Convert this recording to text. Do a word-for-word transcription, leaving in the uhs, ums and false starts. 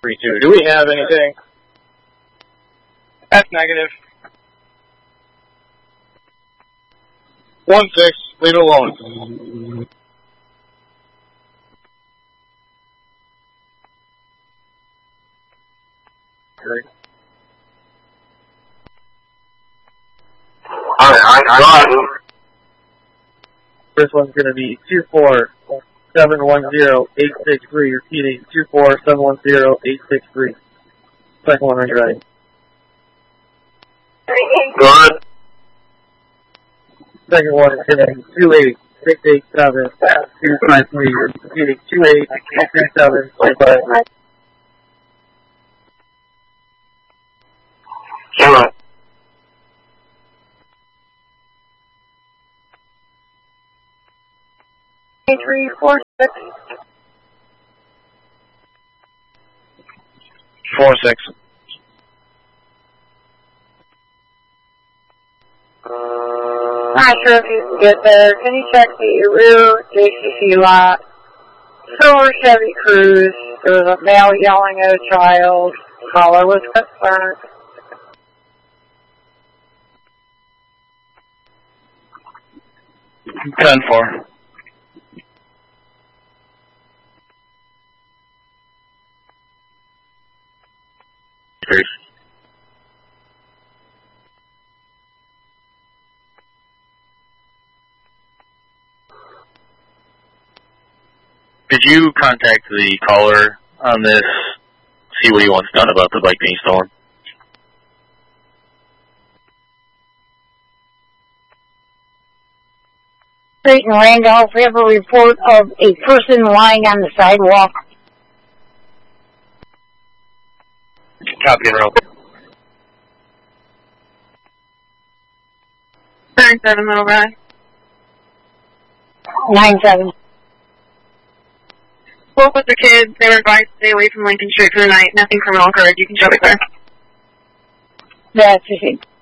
three two. Do we have anything? That's negative. one six, leave it alone. Okay. Alright, I got it. First one's going to be two four seven one zero eight six three, repeating two four seven one zero eight six three. Second one, are ready? Good. Second one is going to be two eight six eight seven two five three, repeating two eight six eight seven two five three. Seven. Three, four, six. Four six. Not sure if you can get there. Can you check the rear J C C lot? Silver Chevy Cruze. There was a male yelling at a child. Caller was concerned. ten four. Did you contact the caller on this, see what he wants done about the bike being stolen? Creighton Randolph, we have a report of a person lying on the sidewalk. Copy and roll. Nine seven, little guy. Nine seven. Spoke with the kids. They were advised to stay away from Lincoln Street for the night. Nothing criminal occurred. You can show it there. That's it.